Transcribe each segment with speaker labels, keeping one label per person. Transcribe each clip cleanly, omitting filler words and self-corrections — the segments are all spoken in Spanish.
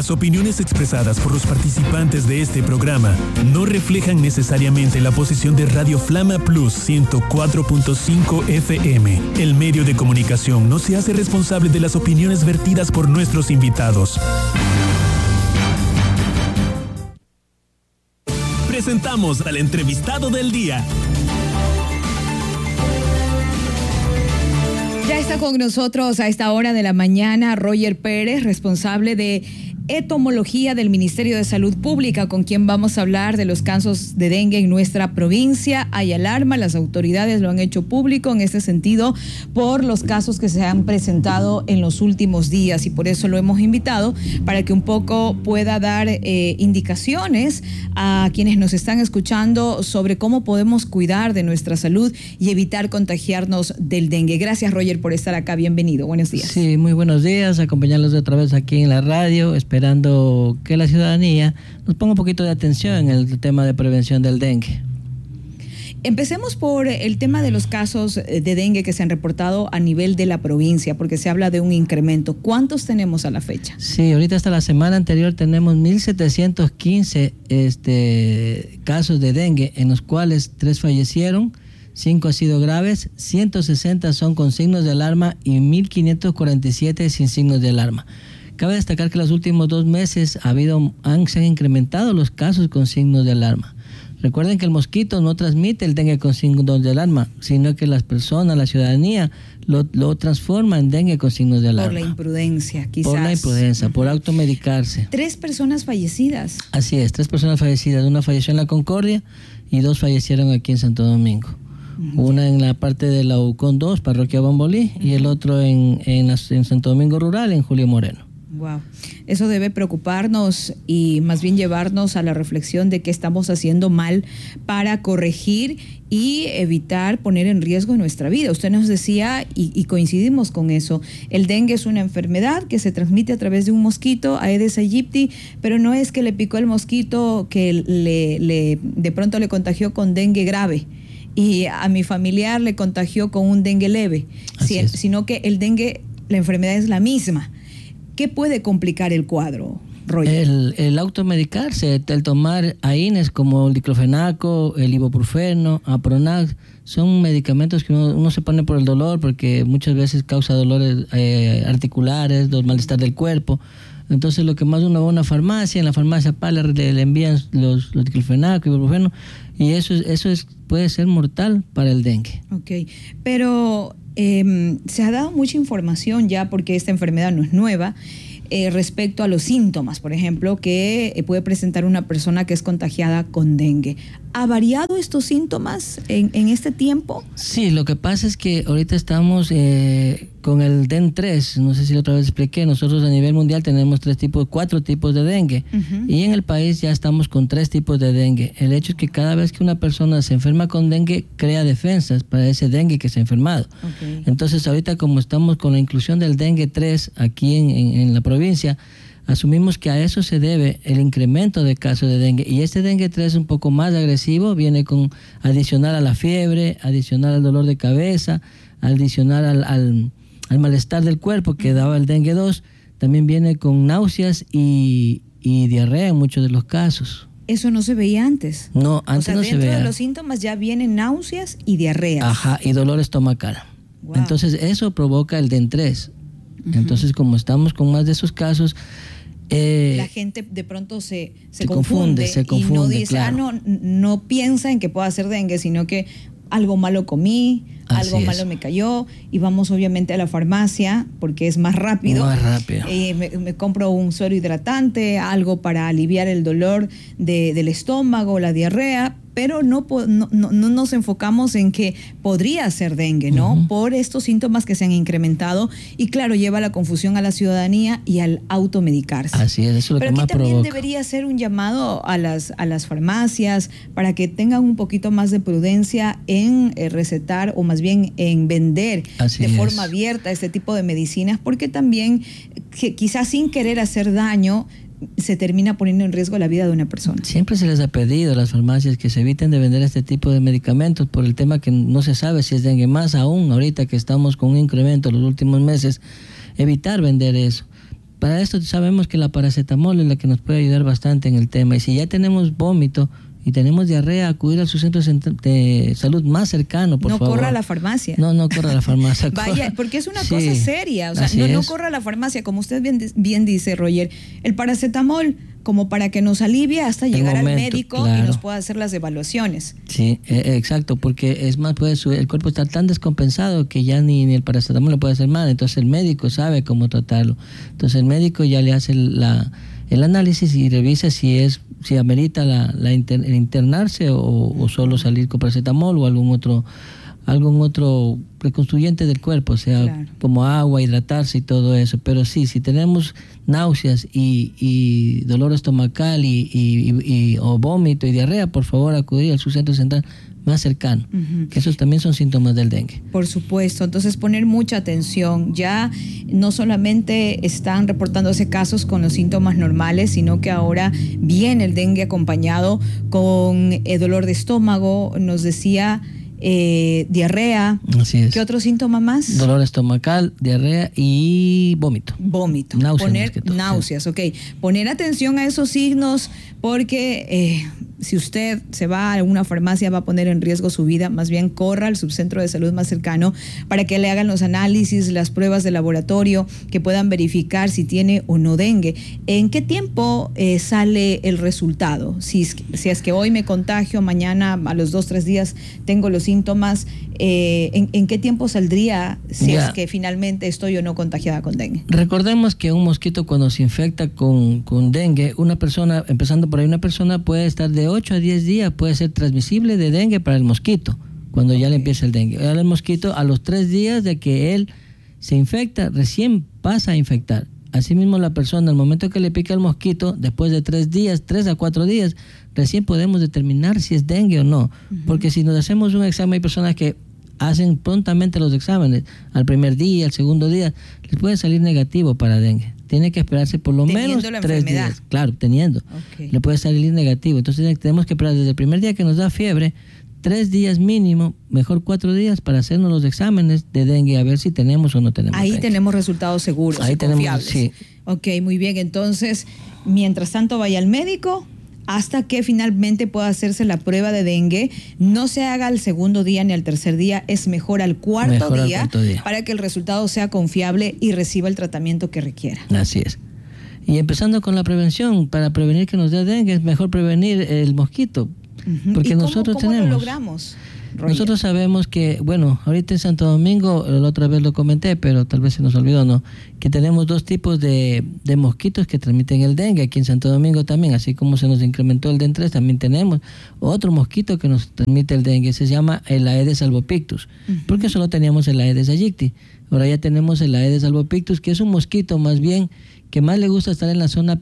Speaker 1: Las opiniones expresadas por los participantes de este programa no reflejan necesariamente la posición de Radio Flama Plus 104.5 FM. El medio de comunicación no se hace responsable de las opiniones vertidas por nuestros invitados. Presentamos al entrevistado del día.
Speaker 2: Ya está con nosotros a esta hora de la mañana Roger Pérez, responsable de Entomología del Ministerio de Salud Pública, con quien vamos a hablar de los casos de dengue en nuestra provincia. Hay alarma, las autoridades lo han hecho público en este sentido por los casos que se han presentado en los últimos días, y por eso lo hemos invitado para que un poco pueda dar indicaciones a quienes nos están escuchando sobre cómo podemos cuidar de nuestra salud y evitar contagiarnos del dengue. Gracias, Roger, por estar acá. Bienvenido. Buenos días.
Speaker 3: Sí, muy buenos días. Acompañarlos otra vez aquí en la radio, esperando que la ciudadanía nos ponga un poquito de atención en el tema de prevención del dengue.
Speaker 2: Empecemos por el tema de los casos de dengue que se han reportado a nivel de la provincia, porque se habla de un incremento. ¿Cuántos tenemos a la fecha?
Speaker 3: Sí, ahorita hasta la semana anterior tenemos 1,715 casos de dengue, en los cuales 3 fallecieron, 5 han sido graves, 160 son con signos de alarma y 1,547 sin signos de alarma. Cabe destacar que los últimos 2 meses se han incrementado los casos con signos de alarma. Recuerden que el mosquito no transmite el dengue con signos de alarma, sino que las personas, la ciudadanía, lo transforma en dengue con signos de alarma.
Speaker 2: Por la imprudencia, quizás.
Speaker 3: Por la imprudencia, por automedicarse.
Speaker 2: 3 personas fallecidas.
Speaker 3: Así es, 3 personas fallecidas. Una falleció en La Concordia y 2 fallecieron aquí en Santo Domingo. Una en la parte de la UCON 2, Parroquia Bombolí, y el otro en Santo Domingo Rural, en Julio Moreno.
Speaker 2: Wow. Eso debe preocuparnos y más bien llevarnos a la reflexión de qué estamos haciendo mal para corregir y evitar poner en riesgo nuestra vida. Usted nos decía, y coincidimos con eso, el dengue es una enfermedad que se transmite a través de un mosquito, Aedes aegypti, pero no es que le picó el mosquito que de pronto le contagió con dengue grave, y a mi familiar le contagió con un dengue leve, sino que el dengue, la enfermedad es la misma. ¿Qué puede complicar el cuadro, Roger?
Speaker 3: El automedicarse, el tomar AINES como el diclofenaco, el ibuprofeno, Apronax, son medicamentos que uno se pone por el dolor, porque muchas veces causa dolores articulares, malestar del cuerpo. Entonces lo que más uno va a una farmacia, en la farmacia le envían los diclofenaco, ibuprofeno, y eso puede ser mortal para el dengue.
Speaker 2: Ok, pero se ha dado mucha información ya, porque esta enfermedad no es nueva, respecto a los síntomas, por ejemplo, que puede presentar una persona que es contagiada con dengue. ¿Ha variado estos síntomas en este tiempo?
Speaker 3: Sí, lo que pasa es que ahorita estamos con el DEN3, no sé si la otra vez expliqué, nosotros a nivel mundial tenemos 4 tipos de dengue, y en el país ya estamos con 3 tipos de dengue. El hecho es que cada vez que una persona se enferma con dengue, crea defensas para ese dengue que se ha enfermado. Okay. Entonces ahorita, como estamos con la inclusión del dengue 3 aquí en la provincia, asumimos que a eso se debe el incremento de casos de dengue, y este dengue 3 es un poco más agresivo, viene con adicional a la fiebre, adicional al dolor de cabeza, adicional al malestar del cuerpo que daba el dengue 2, también viene con náuseas y diarrea en muchos de los casos.
Speaker 2: Eso no se veía antes.
Speaker 3: No, antes no se veía.
Speaker 2: Dentro de los síntomas ya vienen náuseas y diarreas.
Speaker 3: Ajá, y dolor estomacal. Wow. Entonces eso provoca el DEN3. Entonces, como estamos con más de esos casos,
Speaker 2: la gente de pronto se confunde y no dice, claro, no piensa en que pueda ser dengue, sino que algo malo comí, algo malo me cayó, y vamos obviamente a la farmacia porque es más rápido. Me compro un suero hidratante, algo para aliviar el dolor del estómago, la diarrea, pero no nos enfocamos en que podría ser dengue, ¿no? Por estos síntomas que se han incrementado, y claro, lleva a la confusión a la ciudadanía y al automedicarse.
Speaker 3: Así es, eso es lo que más provoca.
Speaker 2: Pero aquí también debería ser un llamado a las farmacias para que tengan un poquito más de prudencia en recetar, o más bien en vender de forma abierta este tipo de medicinas, porque también quizás sin querer hacer daño se termina poniendo en riesgo la vida de una persona.
Speaker 3: Siempre se les ha pedido a las farmacias que se eviten de vender este tipo de medicamentos por el tema que no se sabe si es dengue, más aún ahorita que estamos con un incremento en los últimos meses, evitar vender eso. Para esto sabemos que la paracetamol es la que nos puede ayudar bastante en el tema. Y si ya tenemos vómito y tenemos diarrea, acudir a su centro de salud más cercano, por favor.
Speaker 2: No corra a la farmacia.
Speaker 3: No corra a la farmacia.
Speaker 2: Vaya, porque es una cosa seria. O sea, no corra a la farmacia, como usted bien dice, Roger. El paracetamol, como para que nos alivie hasta llegar al médico y nos pueda hacer las evaluaciones.
Speaker 3: Sí, exacto, porque es más, el cuerpo está tan descompensado que ya ni el paracetamol le puede hacer mal. Entonces el médico sabe cómo tratarlo. Entonces el médico ya le hace el análisis y revisa si amerita el internarse o solo salir con paracetamol o algún otro reconstruyente del cuerpo, o sea, como agua, hidratarse y todo eso. Pero sí, si tenemos náuseas y dolor estomacal o vómito y diarrea, por favor acudir a su centro central más cercano, que esos también son síntomas del dengue.
Speaker 2: Por supuesto, entonces poner mucha atención. Ya no solamente están reportándose casos con los síntomas normales, sino que ahora viene el dengue acompañado con dolor de estómago, nos decía diarrea.
Speaker 3: Así es.
Speaker 2: ¿Qué otro síntoma más?
Speaker 3: Dolor estomacal, diarrea y vómito.
Speaker 2: Náuseas, ok. Poner atención a esos signos porque si usted se va a alguna farmacia va a poner en riesgo su vida. Más bien corra al subcentro de salud más cercano para que le hagan los análisis, las pruebas de laboratorio, que puedan verificar si tiene o no dengue. ¿En qué tiempo sale el resultado? Si es que hoy me contagio, mañana a los 2-3 días tengo los síntomas, ¿en qué tiempo saldría si es que finalmente estoy o no contagiada con dengue?
Speaker 3: Recordemos que un mosquito cuando se infecta con dengue, una persona, empezando por ahí, una persona puede estar de 8 a 10 días, puede ser transmisible de dengue para el mosquito, cuando ya le empieza el dengue. Ahora el mosquito a los 3 días de que él se infecta, recién pasa a infectar. Asimismo la persona, al momento que le pica el mosquito, después de 3 a 4 días, recién podemos determinar si es dengue o no. Porque si nos hacemos un examen, hay personas que hacen prontamente los exámenes, al primer día, al segundo día, les puede salir negativo para dengue. Tiene que esperarse por lo menos 3 días. Claro, teniendo. Le puede salir negativo. Entonces tenemos que esperar desde el primer día que nos da fiebre, 3 días mínimo, mejor 4 días para hacernos los exámenes de dengue a ver si tenemos o no tenemos
Speaker 2: Ahí
Speaker 3: dengue.
Speaker 2: tenemos resultados seguros y confiables.
Speaker 3: Sí.
Speaker 2: Ok, muy bien. Entonces, mientras tanto vaya al médico hasta que finalmente pueda hacerse la prueba de dengue. No se haga al segundo día ni al tercer día, es mejor al cuarto día para que el resultado sea confiable y reciba el tratamiento que requiera.
Speaker 3: Así es. Y empezando con la prevención, para prevenir que nos dé dengue, es mejor prevenir el mosquito. Porque nosotros
Speaker 2: ¿Cómo lo logramos, Roger?
Speaker 3: Nosotros sabemos que, bueno, ahorita en Santo Domingo, la otra vez lo comenté, pero tal vez se nos olvidó, ¿no? Que tenemos 2 tipos de mosquitos que transmiten el dengue. Aquí en Santo Domingo también, así como se nos incrementó el DEN3, también tenemos otro mosquito que nos transmite el dengue. Se llama el Aedes albopictus, porque solo teníamos el Aedes aegypti. Ahora ya tenemos el Aedes albopictus, que es un mosquito más bien que más le gusta estar en la zona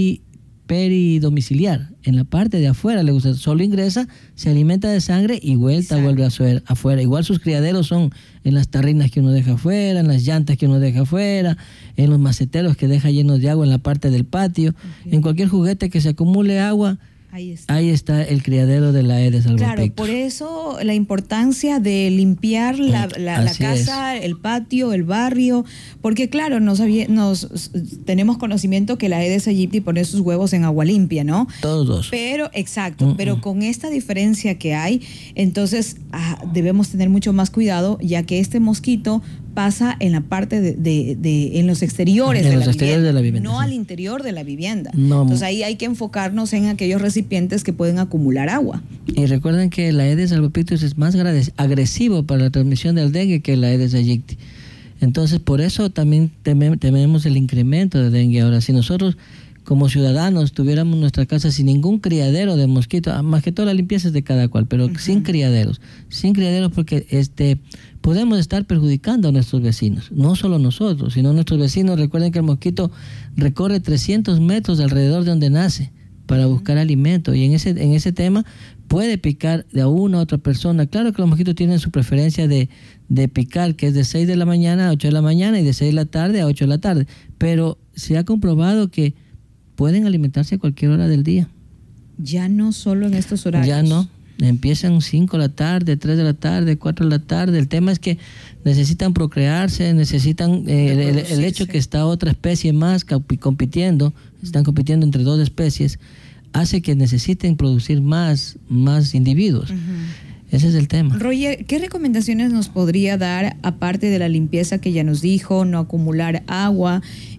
Speaker 3: peridomiciliar, en la parte de afuera le gusta, solo ingresa, se alimenta de sangre y vuelve afuera. Igual sus criaderos son en las tarrinas que uno deja afuera, en las llantas que uno deja afuera, en los maceteros que deja llenos de agua en la parte del patio, en cualquier juguete que se acumule agua. Ahí está el criadero de la Aedes albopictus.
Speaker 2: Claro, por eso la importancia de limpiar la casa, el patio, el barrio, porque claro, tenemos conocimiento que la Aedes aegypti pone sus huevos en agua limpia, ¿no?
Speaker 3: Todos 2.
Speaker 2: Pero, exacto, pero con esta diferencia que hay, entonces debemos tener mucho más cuidado, ya que este mosquito pasa en la parte en los exteriores, de la vivienda, no al interior de la vivienda. No. Entonces ahí hay que enfocarnos en aquellos recipientes que pueden acumular agua.
Speaker 3: Y recuerden que el Aedes albopictus es más agresivo para la transmisión del dengue que el Aedes aegypti. Entonces por eso también tememos el incremento de dengue. Ahora, si nosotros como ciudadanos tuviéramos nuestra casa sin ningún criadero de mosquitos, más que todo la limpieza es de cada cual, pero sin criaderos porque podemos estar perjudicando a nuestros vecinos, no solo nosotros, sino nuestros vecinos. Recuerden que el mosquito recorre 300 metros alrededor de donde nace para buscar alimento, y en ese tema puede picar de una a otra persona. Claro que los mosquitos tienen su preferencia de picar, que es de 6 de la mañana a 8 de la mañana y de 6 de la tarde a 8 de la tarde, pero se ha comprobado que pueden alimentarse a cualquier hora del día.
Speaker 2: Ya no solo en estos horarios.
Speaker 3: Empiezan 5 de la tarde, 3 de la tarde, 4 de la tarde. El tema es que necesitan procrearse, necesitan el hecho que está otra especie más compitiendo, están compitiendo entre 2 especies, hace que necesiten producir más individuos. Ese es el tema.
Speaker 2: Roger, ¿qué recomendaciones nos podría dar, aparte de la limpieza que ya nos dijo, no acumular agua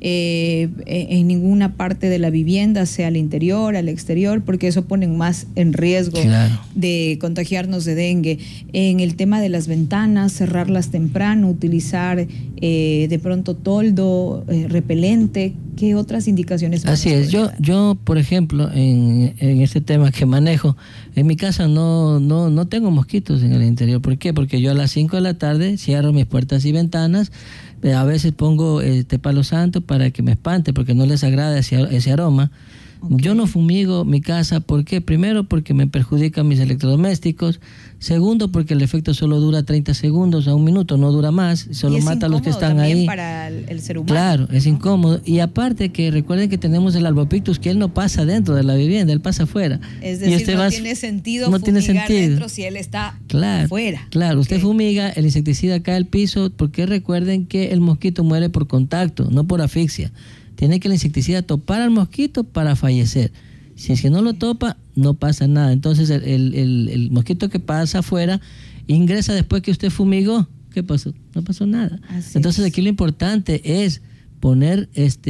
Speaker 2: en ninguna parte de la vivienda, sea al interior, al exterior, porque eso pone más en riesgo de contagiarnos de dengue? En el tema de las ventanas, cerrarlas temprano, utilizar de pronto toldo, repelente. ¿Qué otras indicaciones?
Speaker 3: Así es. Yo, por ejemplo, en este tema que manejo, en mi casa no tengo mosquitos en el interior. ¿Por qué? Porque yo a las 5 de la tarde cierro mis puertas y ventanas. A veces pongo palo santo para que me espante, porque no les agrada ese aroma. Okay. Yo no fumigo mi casa. ¿Por qué? Primero, porque me perjudican mis electrodomésticos. Segundo, porque el efecto solo dura 30 segundos a 1 minuto, no dura más. Solo mata a los que están ahí.
Speaker 2: Para el ser humano.
Speaker 3: Claro, es incómodo. Y aparte que recuerden que tenemos el albopictus, que él no pasa dentro de la vivienda, él pasa afuera.
Speaker 2: Es decir, tiene sentido fumigar dentro si él está afuera.
Speaker 3: Claro, usted fumiga, el insecticida cae al piso, porque recuerden que el mosquito muere por contacto, no por asfixia. Tiene que el insecticida topar al mosquito para fallecer. Si es que no lo topa, no pasa nada. Entonces el mosquito que pasa afuera ingresa después que usted fumigó. ¿Qué pasó? No pasó nada. Entonces aquí lo importante es poner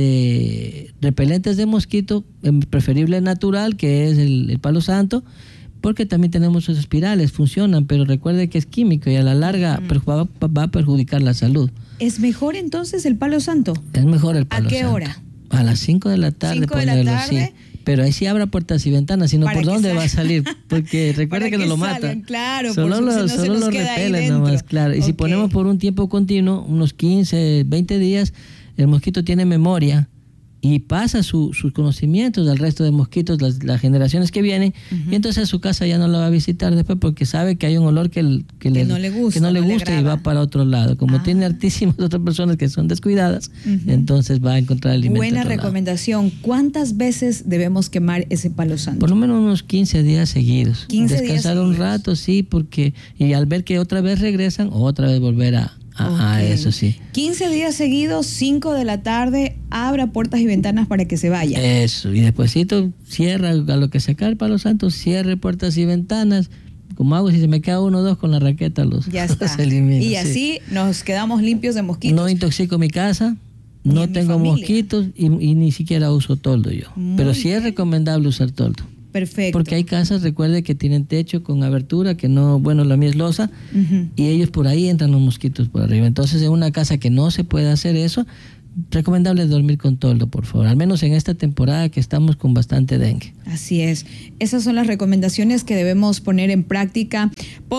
Speaker 3: repelentes de mosquito, preferible natural, que es el palo santo, porque también tenemos sus espirales, funcionan, pero recuerde que es químico y a la larga va a perjudicar la salud.
Speaker 2: ¿Es mejor entonces el palo santo?
Speaker 3: Es mejor el palo santo.
Speaker 2: ¿A qué hora?
Speaker 3: A las 5 de la tarde.
Speaker 2: 5 de la tarde.
Speaker 3: Sí. Pero ahí sí abra puertas y ventanas, sino por dónde va a salir, porque recuerde que no lo mata.
Speaker 2: Claro,
Speaker 3: solo lo repelen nomás, claro. Y si ponemos por un tiempo continuo, unos 15, 20 días, el mosquito tiene memoria y pasa sus conocimientos al resto de mosquitos, las generaciones que vienen, y entonces a su casa ya no la va a visitar después, porque sabe que hay un olor que no le gusta y va para otro lado. Como tiene hartísimas otras personas que son descuidadas, entonces va a encontrar alimento.
Speaker 2: Buena recomendación. ¿Cuántas veces debemos quemar ese palo santo?
Speaker 3: Por lo menos unos 15 días seguidos. 15 Descansar días un rato, sí, porque y al ver que otra vez regresan, otra vez volver a eso sí.
Speaker 2: 15 días seguidos, 5 de la tarde, abra puertas y ventanas para que se vaya.
Speaker 3: Eso, y despuesito cierra, a lo que se cae el palo santo, cierre puertas y ventanas. Como hago, si se me queda 1 o 2 con la raqueta,
Speaker 2: ya está. Elimina, y así nos quedamos limpios de mosquitos.
Speaker 3: No intoxico mi casa, no tengo mosquitos y ni siquiera uso toldo yo. Pero sí es recomendable usar toldo.
Speaker 2: Perfecto.
Speaker 3: Porque hay casas, recuerde, que tienen techo con abertura, que no, la mía es losa, y ellos por ahí entran los mosquitos por arriba. Entonces, en una casa que no se puede hacer eso, recomendable dormir con toldo, por favor, al menos en esta temporada que estamos con bastante dengue.
Speaker 2: Así es. Esas son las recomendaciones que debemos poner en práctica,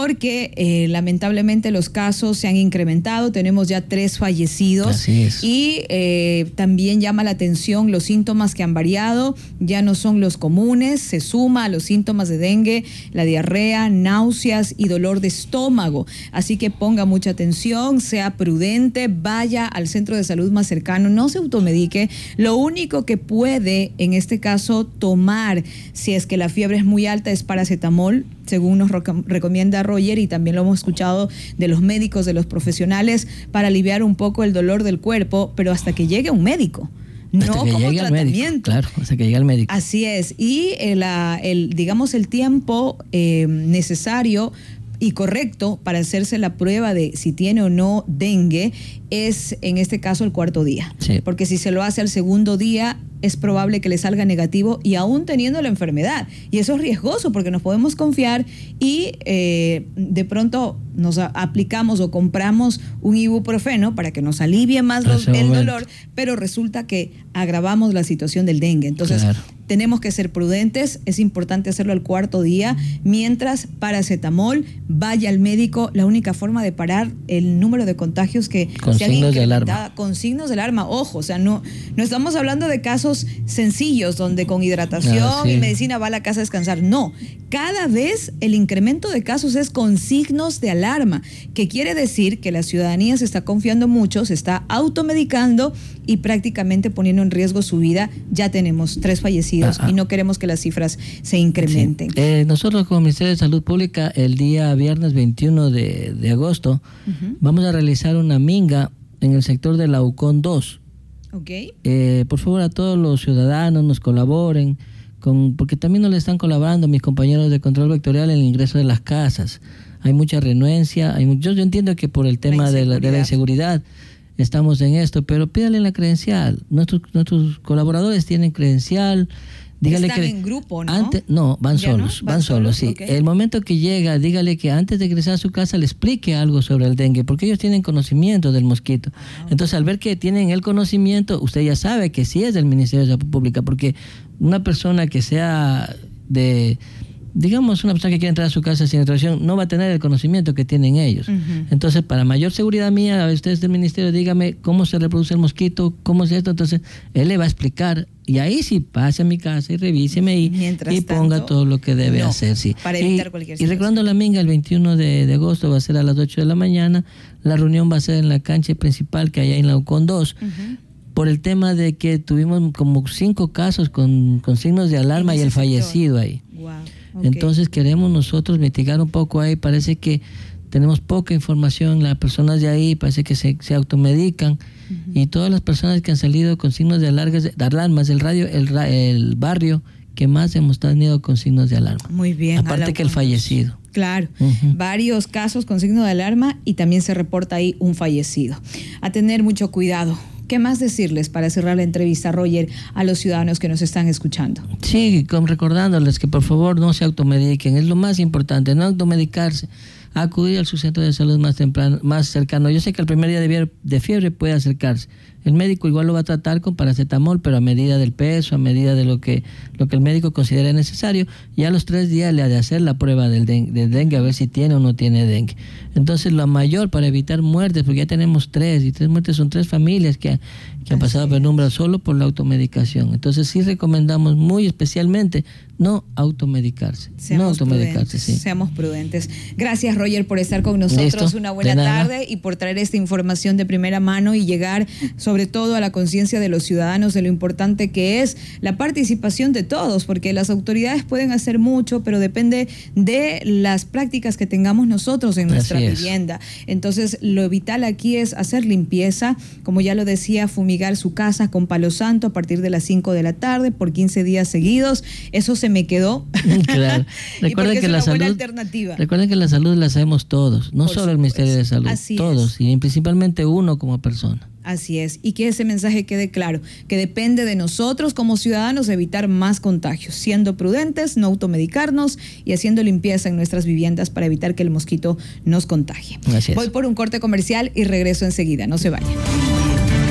Speaker 2: porque lamentablemente los casos se han incrementado. Tenemos ya 3 fallecidos.
Speaker 3: Así es.
Speaker 2: Y también llama la atención los síntomas que han variado. Ya no son los comunes. Se suma a los síntomas de dengue la diarrea, náuseas y dolor de estómago. Así que ponga mucha atención, sea prudente, vaya al centro de salud más cercano, no se automedique. Lo único que puede en este caso tomar, si es que la fiebre es muy alta, es paracetamol, según nos recomienda Roger, y también lo hemos escuchado de los médicos, de los profesionales, para aliviar un poco el dolor del cuerpo, pero hasta que llegue un médico. No como tratamiento.
Speaker 3: Claro, hasta que llegue al médico.
Speaker 2: Así es. Y el tiempo necesario y correcto para hacerse la prueba de si tiene o no dengue es, en este caso, el 4º día.
Speaker 3: Sí.
Speaker 2: Porque si se lo hace al 2º día, es probable que le salga negativo, y aún teniendo la enfermedad. Y eso es riesgoso, porque nos podemos confiar y de pronto nos aplicamos o compramos un ibuprofeno para que nos alivie más el dolor, pero resulta que agravamos la situación del dengue. Entonces, tenemos que ser prudentes. Es importante hacerlo al 4º día. Mientras, paracetamol, vaya al médico. La única forma de parar el número de contagios que se han incrementado, con signos de alarma. Ojo, o sea, no estamos hablando de casos sencillos donde con hidratación y medicina va a la casa a descansar. No, cada vez el incremento de casos es con signos de alarma, que quiere decir que la ciudadanía se está confiando mucho, se está automedicando y prácticamente poniendo en riesgo su vida. Ya tenemos 3 fallecidos diarios y no queremos que las cifras se incrementen.
Speaker 3: Sí. Nosotros como Ministerio de Salud Pública el día viernes 21 de agosto vamos a realizar una minga en el sector de la UCON 2.
Speaker 2: Okay.
Speaker 3: Por favor, a todos los ciudadanos nos colaboren, porque también nos le están colaborando mis compañeros de control vectorial en el ingreso de las casas. Hay mucha renuencia, yo entiendo que por el tema de la inseguridad estamos en esto, pero pídale la credencial. Nuestros colaboradores tienen credencial. Dígale
Speaker 2: Están
Speaker 3: que
Speaker 2: en grupo, ¿no?
Speaker 3: No, van solos,
Speaker 2: no?
Speaker 3: van solos, sí.
Speaker 2: Okay.
Speaker 3: El momento que llega, dígale que antes de ingresar a su casa le explique algo sobre el dengue, porque ellos tienen conocimiento del mosquito. Entonces, al ver que tienen el conocimiento, usted ya sabe que sí es del Ministerio de Salud Pública, porque una persona que sea digamos, una persona que quiere entrar a su casa sin introducción no va a tener el conocimiento que tienen ellos. Entonces, para mayor seguridad mía, a ustedes del ministerio, dígame cómo se reproduce el mosquito, cómo es esto. Entonces, él le va a explicar y ahí sí pase a mi casa y revíseme y ponga todo lo que debe hacer. Sí.
Speaker 2: Para evitar cualquier situación.
Speaker 3: Y recordando la minga, el 21 de agosto va a ser a las 8 de la mañana. La reunión va a ser en la cancha principal que hay en la UCON 2. Por el tema de que tuvimos como 5 casos con signos de alarma y el fallecido ahí.
Speaker 2: Wow. Okay.
Speaker 3: Entonces queremos nosotros mitigar un poco ahí. Parece que tenemos poca información, las personas de ahí parece que se automedican y todas las personas que han salido con signos de alarmas, el barrio que más hemos tenido con signos de alarma.
Speaker 2: Muy bien.
Speaker 3: Aparte que el fallecido.
Speaker 2: Claro, varios casos con signo de alarma y también se reporta ahí un fallecido. A tener mucho cuidado. ¿Qué más decirles para cerrar la entrevista, Roger, a los ciudadanos que nos están escuchando? Sí, recordándoles que por favor no se automediquen, es lo más importante, no automedicarse, acudir al su centro de salud más cercano. Yo sé que el primer día de fiebre puede acercarse. El médico igual lo va a tratar con paracetamol, pero a medida del peso, a medida de lo que el médico considere necesario. Y a los 3 días le ha de hacer la prueba del dengue, a ver si tiene o no tiene dengue. Entonces, lo mayor para evitar muertes, porque ya tenemos 3, y 3 muertes son 3 familias que han pasado penumbra solo por la automedicación. Entonces, sí recomendamos muy especialmente no automedicarse. Seamos prudentes. Gracias, Roger, por estar con nosotros.
Speaker 3: ¿Listo?
Speaker 2: Una buena tarde y por traer esta información de primera mano y llegar sobre todo a la conciencia de los ciudadanos de lo importante que es la participación de todos, porque las autoridades pueden hacer mucho, pero depende de las prácticas que tengamos nosotros en nuestra vivienda. Entonces, lo vital aquí es hacer limpieza, como ya lo decía, fumigar su casa con palo santo a partir de las 5 de la tarde por 15 días seguidos. Eso se me quedó.
Speaker 3: Claro. Recuerden que la salud, alternativa. Recuerden que la salud la hacemos todos, no solo el Ministerio de Salud, todos, y principalmente uno como persona.
Speaker 2: Así es, y que ese mensaje quede claro, que depende de nosotros como ciudadanos evitar más contagios, siendo prudentes, no automedicarnos y haciendo limpieza en nuestras viviendas para evitar que el mosquito nos contagie.
Speaker 3: Así es.
Speaker 2: Voy por un corte comercial y regreso enseguida, no se vayan.